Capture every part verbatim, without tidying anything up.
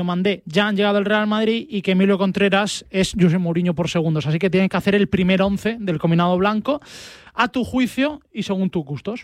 Mandé ya han llegado al Real Madrid y que Emilio Contreras es José Mourinho por segundos. Así que tienen que hacer el primer once del combinado blanco a tu juicio y según tus gustos.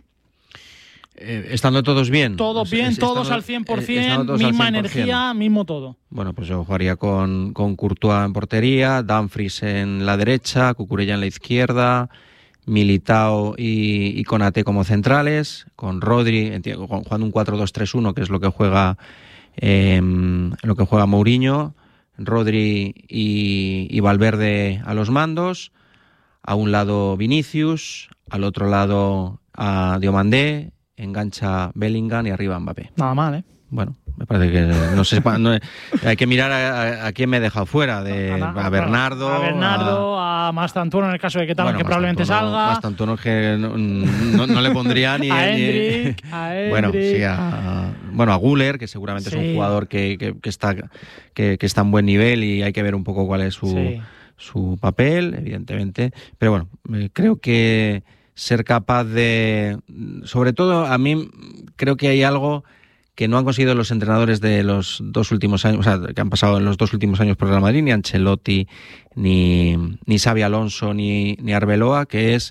Eh, ¿Estando todos bien? Todos bien, estando, todos al cien por ciento, eh, todos misma al cien por ciento. energía, mismo todo. Bueno, pues yo jugaría con, con Courtois en portería, Dumfries en la derecha, Cucurella en la izquierda, Militao y, y Konaté como centrales, con Rodri, entiendo, jugando un cuatro dos tres uno, que es lo que juega eh, lo que juega Mourinho, Rodri y, y Valverde a los mandos, a un lado Vinicius, al otro lado a Diomandé, engancha Bellingham y arriba Mbappé. Nada mal, ¿eh? Bueno, me parece que no sé, no, hay que mirar a, a, a quién me he dejado fuera, de a, a Bernardo, a Bernardo, a, a Mastantuono en el caso de que tal, bueno, que probablemente salga. Mastantuono es que no, no, no le pondría ni a ni, Hendrik, a Hendrik. Bueno, sí, a, bueno, a Güler, que seguramente sí. es un jugador que, que, que está que, que está en buen nivel y hay que ver un poco cuál es su sí. su papel, evidentemente, pero bueno, creo que ser capaz de, sobre todo a mí creo que hay algo que no han conseguido los entrenadores de los dos últimos años, o sea, que han pasado en los dos últimos años por Real Madrid, ni Ancelotti, ni, ni Xabi Alonso, ni, ni Arbeloa, que es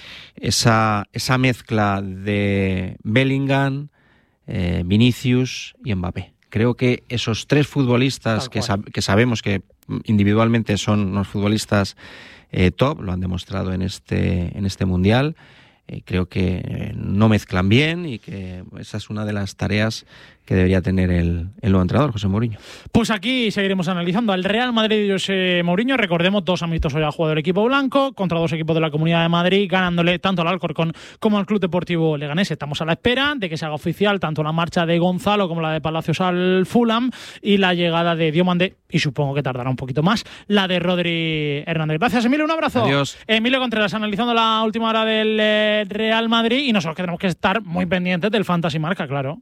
esa, esa mezcla de Bellingham, eh, Vinicius y Mbappé. Creo que esos tres futbolistas que, sab- que sabemos que individualmente son unos futbolistas eh, top, lo han demostrado en este, en este Mundial. Eh, creo que eh, no mezclan bien y que esa es una de las tareas que debería tener el, el nuevo entrenador, José Mourinho. Pues aquí seguiremos analizando al Real Madrid y José Mourinho. Recordemos, dos amistosos ya ha jugado el equipo blanco contra dos equipos de la Comunidad de Madrid, ganándole tanto al Alcorcón como al Club Deportivo Leganés. Estamos a la espera de que se haga oficial tanto la marcha de Gonzalo como la de Palacios al Fulham y la llegada de Diomandé, y supongo que tardará un poquito más, la de Rodri Hernández. Gracias, Emilio, un abrazo. Adiós. Emilio Contreras analizando la última hora del eh, Real Madrid, y nosotros que tenemos que estar muy pendientes del Fantasy Marca, claro.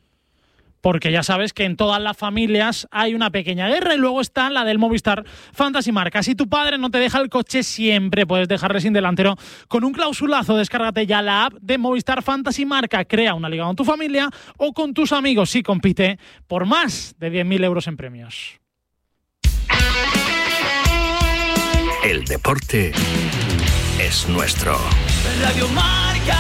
Porque ya sabes que en todas las familias hay una pequeña guerra y luego está la del Movistar Fantasy Marca. Si tu padre no te deja el coche, siempre puedes dejarle sin delantero con un clausulazo. Descárgate ya la app de Movistar Fantasy Marca. Crea una liga con tu familia o con tus amigos y compite por más de diez mil euros en premios. El deporte es nuestro. Radio Marca.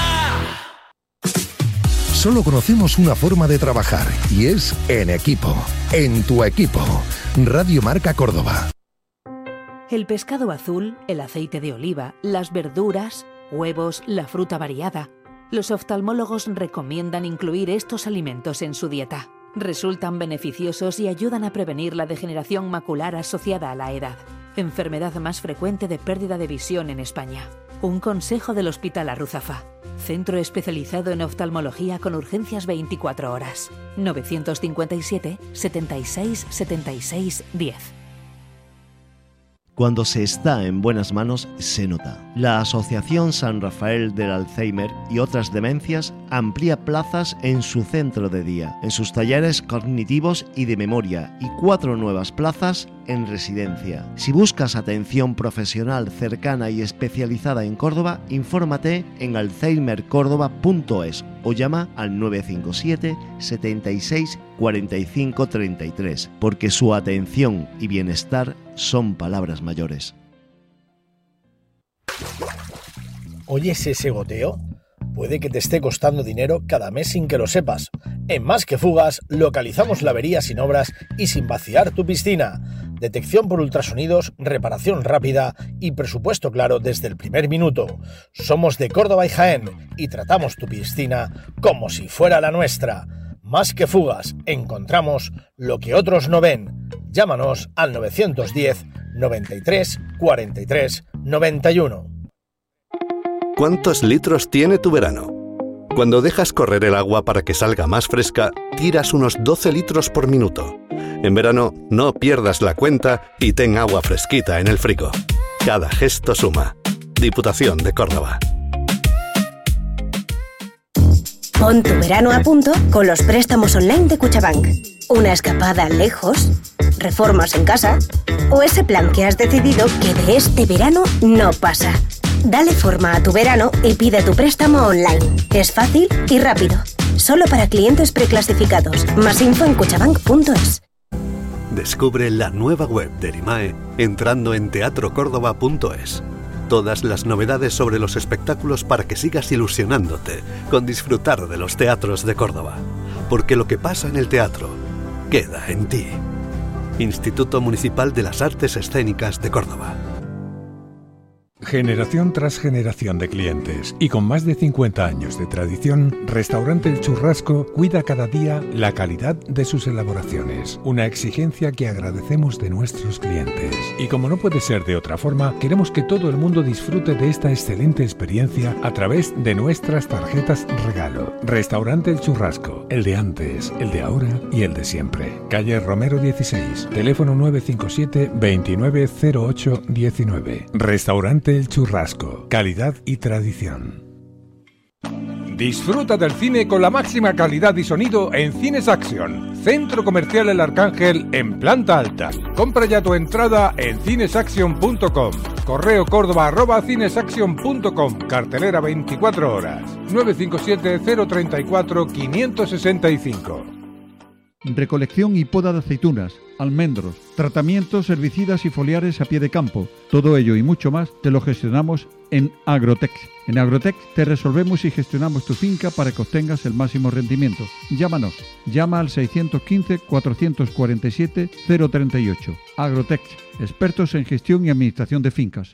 Solo conocemos una forma de trabajar y es en equipo, en tu equipo. Radio Marca Córdoba. El pescado azul, el aceite de oliva, las verduras, huevos, la fruta variada. Los oftalmólogos recomiendan incluir estos alimentos en su dieta. Resultan beneficiosos y ayudan a prevenir la degeneración macular asociada a la edad, enfermedad más frecuente de pérdida de visión en España. Un consejo del Hospital Arruzafa. Centro especializado en oftalmología con urgencias veinticuatro horas. novecientos cincuenta y siete, setenta y seis, setenta y seis, diez. Cuando se está en buenas manos, se nota. La Asociación San Rafael del Alzheimer y otras demencias amplía plazas en su centro de día, en sus talleres cognitivos y de memoria, y cuatro nuevas plazas en residencia. Si buscas atención profesional cercana y especializada en Córdoba, infórmate en alzheimer córdoba punto es o llama al nueve cinco siete, setenta y seis, cuarenta y cinco, treinta y tres, porque su atención y bienestar son palabras mayores. ¿Oyes ese goteo? Puede que te esté costando dinero cada mes sin que lo sepas. En Más que Fugas localizamos la avería sin obras y sin vaciar tu piscina. Detección por ultrasonidos, reparación rápida y presupuesto claro desde el primer minuto. Somos de Córdoba y Jaén y tratamos tu piscina como si fuera la nuestra. Más que Fugas, encontramos lo que otros no ven. Llámanos al nueve uno cero, noventa y tres, cuarenta y tres, noventa y uno. ¿Cuántos litros tiene tu verano? Cuando dejas correr el agua para que salga más fresca, tiras unos doce litros por minuto. En verano, no pierdas la cuenta y ten agua fresquita en el frigo. Cada gesto suma. Diputación de Córdoba. Pon tu verano a punto con los préstamos online de Cuchabank. Una escapada lejos, reformas en casa o ese plan que has decidido que de este verano no pasa. Dale forma a tu verano y pide tu préstamo online. Es fácil y rápido. Solo para clientes preclasificados. Más info en cuchabank punto es. Descubre la nueva web de Erimae entrando en teatro córdoba punto es. Todas las novedades sobre los espectáculos para que sigas ilusionándote con disfrutar de los teatros de Córdoba. Porque lo que pasa en el teatro queda en ti. Instituto Municipal de las Artes Escénicas de Córdoba. Generación tras generación de clientes y con más de cincuenta años de tradición, Restaurante El Churrasco cuida cada día la calidad de sus elaboraciones, una exigencia que agradecemos de nuestros clientes. Y como no puede ser de otra forma, queremos que todo el mundo disfrute de esta excelente experiencia a través de nuestras tarjetas regalo. Restaurante El Churrasco, el de antes, el de ahora y el de siempre. Calle Romero dieciséis, teléfono nueve cinco siete, veintinueve cero ocho diecinueve. Restaurante El Churrasco, calidad y tradición. Disfruta del cine con la máxima calidad y sonido en Cines Action, Centro Comercial El Arcángel en planta alta. Compra ya tu entrada en cinesaction punto com. Correo córdoba arroba cinesaction punto com. Cartelera veinticuatro horas. nueve cinco siete, cero tres cuatro, cinco seis cinco. Recolección y poda de aceitunas, almendros, tratamientos herbicidas y foliares a pie de campo. Todo ello y mucho más te lo gestionamos en Agrotech. En Agrotech te resolvemos y gestionamos tu finca para que obtengas el máximo rendimiento. Llámanos. Llama al seiscientos quince, cuatrocientos cuarenta y siete, cero treinta y ocho. Agrotech, expertos en gestión y administración de fincas.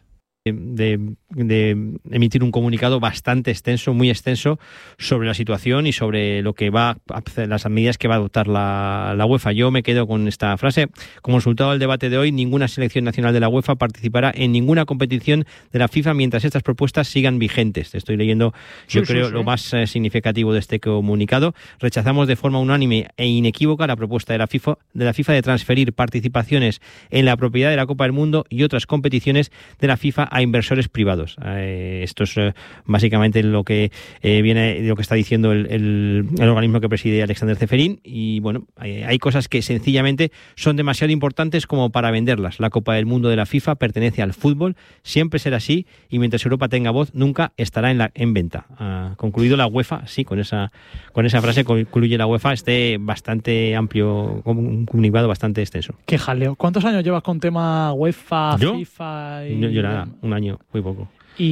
De, de emitir un comunicado bastante extenso, muy extenso, sobre la situación y sobre lo que va a hacer, las medidas que va a adoptar la, la UEFA. Yo me quedo con esta frase. Como resultado del debate de hoy, ninguna selección nacional de la UEFA participará en ninguna competición de la FIFA mientras estas propuestas sigan vigentes. Estoy leyendo, yo sí, creo, sí, sí. lo más eh, significativo de este comunicado. Rechazamos de forma unánime e inequívoca la propuesta de la FIFA de la FIFA de transferir participaciones en la propiedad de la Copa del Mundo y otras competiciones de la FIFA a inversores privados. Eh, esto es eh, básicamente lo que eh, viene, lo que está diciendo el, el, el organismo que preside Alexander Ceferín, y bueno, hay, hay cosas que sencillamente son demasiado importantes como para venderlas. La Copa del Mundo de la FIFA pertenece al fútbol, siempre será así, y mientras Europa tenga voz, nunca estará en, la, en venta. Ha concluido la UEFA, sí, con esa, con esa frase concluye la UEFA, este bastante amplio, un comunicado bastante extenso. Qué jaleo. ¿Cuántos años llevas con tema UEFA, ¿Yo? FIFA? Y... Yo, yo nada, un año, muy poco.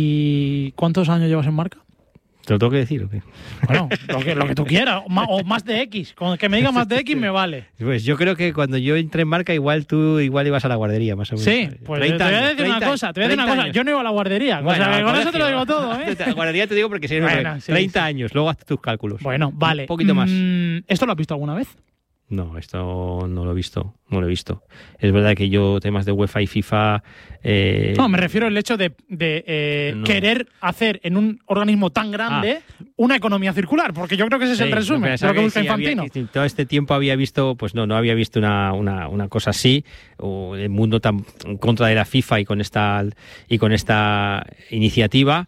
¿Y cuántos años llevas en marca? ¿Te lo tengo que decir o qué? Bueno, lo que, lo que tú quieras, o más, o más de X. Con que me diga más de X me vale. Pues yo creo que cuando yo entré en marca, igual tú igual ibas a la guardería, más o menos. Sí, pues te voy a decir una cosa, te voy a decir una cosa. Yo no iba a la guardería. Bueno, o sea, con eso te lo digo todo, ¿eh? La guardería te digo porque si eres bueno, sí, treinta sí. años, luego haz tus cálculos. Bueno, vale. Un poquito más. Mm, ¿Esto lo has visto alguna vez? No, esto no lo he visto, no lo he visto. Es verdad que yo temas de UEFA y FIFA... Eh... No, me refiero al hecho de, de eh, no. querer hacer en un organismo tan grande ah. una economía circular, porque yo creo que ese es sí, el resumen de lo que busca sí, Infantino. Había, todo este tiempo había visto, pues no, no había visto una, una, una cosa así, o el mundo tan en contra de la FIFA y con esta, y con esta iniciativa.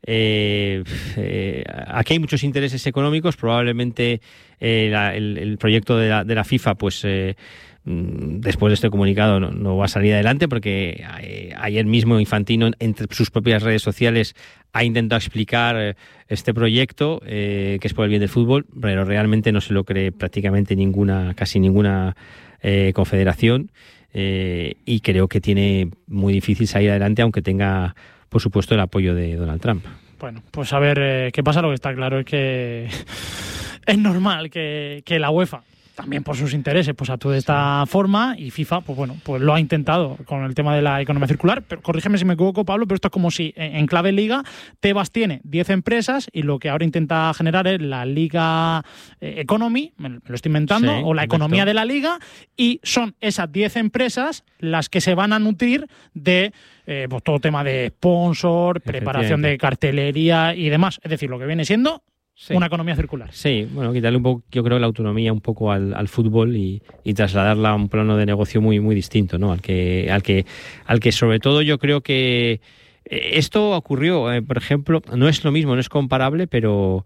Eh, eh, aquí hay muchos intereses económicos, probablemente eh, la, el, el proyecto de la, de la FIFA pues eh, después de este comunicado no, no va a salir adelante, porque eh, ayer mismo Infantino entre sus propias redes sociales ha intentado explicar eh, este proyecto eh, que es por el bien del fútbol, pero realmente no se lo cree prácticamente ninguna, casi ninguna eh, confederación, eh, y creo que tiene muy difícil salir adelante, aunque tenga por supuesto el apoyo de Donald Trump. Bueno, pues a ver eh, qué pasa. Lo que está claro es que es normal que, que la UEFA, también por sus intereses, pues actúe de esta sí. forma, y FIFA, pues bueno, pues lo ha intentado con el tema de la economía circular. Pero corrígeme si me equivoco, Pablo, pero esto es como si en clave liga Tebas tiene diez empresas y lo que ahora intenta generar es la Liga Economy, me lo estoy inventando, sí, o la economía exacto. de la liga, y son esas diez empresas las que se van a nutrir de eh, pues todo tema de sponsor, preparación de cartelería y demás. Es decir, lo que viene siendo Sí. una economía circular. Sí, bueno, quitarle un poco, yo creo, la autonomía un poco al, al fútbol y, y trasladarla a un plano de negocio muy muy distinto, ¿no? Al que al que al que sobre todo yo creo que esto ocurrió, eh, por ejemplo, no es lo mismo, no es comparable, pero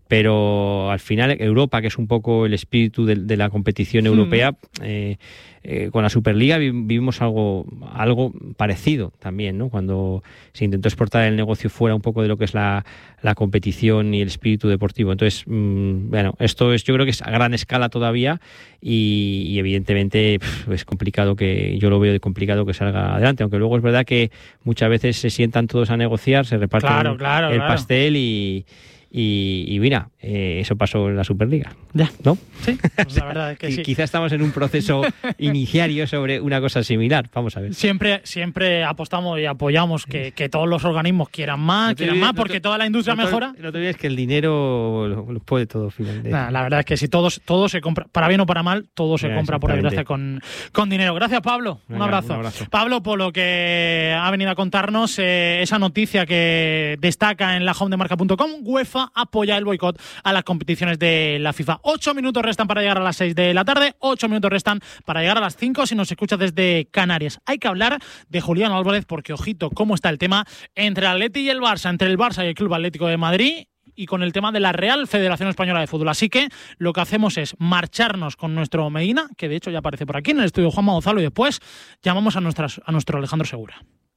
pero al final Europa, que es un poco el espíritu de, de la competición europea, mm. eh, eh, con la Superliga vi, vivimos algo algo parecido también, ¿no? Cuando se intentó exportar el negocio fuera un poco de lo que es la, la competición y el espíritu deportivo. Entonces, mmm, bueno, esto es, yo creo que es a gran escala todavía y, y evidentemente pff, es complicado que, yo lo veo de complicado que salga adelante, aunque luego es verdad que muchas veces se sientan todos a negociar, se reparten claro, claro, el claro. pastel y Y, y mira, eh, eso pasó en la Superliga. Ya, ¿no? Sí, pues la verdad es que sí. Quizá estamos en un proceso iniciario sobre una cosa similar. Vamos a ver. Siempre, siempre apostamos y apoyamos que, que todos los organismos quieran más, no quieran olvides, más, porque no te, toda la industria no te, mejora. No te olvides que el dinero lo, lo puede todo finalmente. Nah, la verdad es que si todo, todo se compra, para bien o para mal, todo se ya, compra por desgracia con, con dinero. Gracias, Pablo. Un, Venga, abrazo. un abrazo. Pablo, por lo que ha venido a contarnos eh, esa noticia que destaca en la home de marca punto com, UEFA apoya el boicot a las competiciones de la FIFA. Ocho minutos restan para llegar a las seis de la tarde, ocho minutos restan para llegar a las cinco si nos escuchas desde Canarias. Hay que hablar de Julián Álvarez porque, ojito, cómo está el tema entre el Atleti y el Barça, entre el Barça y el Club Atlético de Madrid y con el tema de la Real Federación Española de Fútbol. Así que lo que hacemos es marcharnos con nuestro Medina, que de hecho ya aparece por aquí en el estudio Juanma Gonzalo, y después llamamos a, nuestras, a nuestro Alejandro Segura.